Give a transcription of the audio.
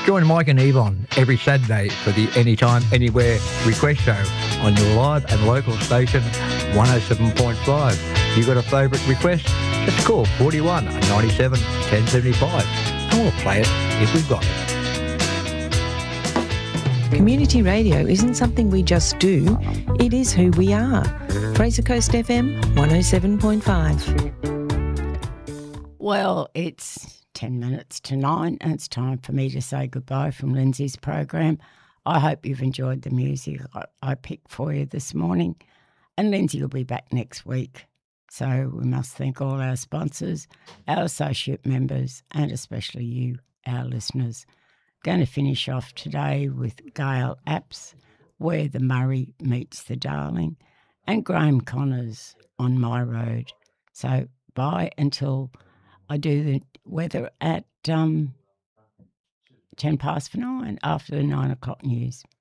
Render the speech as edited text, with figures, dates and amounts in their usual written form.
Join Mike and Yvonne every Saturday for the Anytime, Anywhere request show on your live and local station 107.5. If you've got a favourite request, just call 41 97 1075 and we'll play it if we've got it. Community radio isn't something we just do, it is who we are. Fraser Coast FM 107.5. Well, it's 10 minutes to 9 and it's time for me to say goodbye from Lindsay's program. I hope you've enjoyed the music I picked for you this morning. And Lindsay will be back next week. So we must thank all our sponsors, our associate members, and especially you, our listeners. Going to finish off today with Gail Apps, Where the Murray Meets the Darling, and Graham Connors, On My Road. So bye until I do the weather at 9:10 after the 9 o'clock news.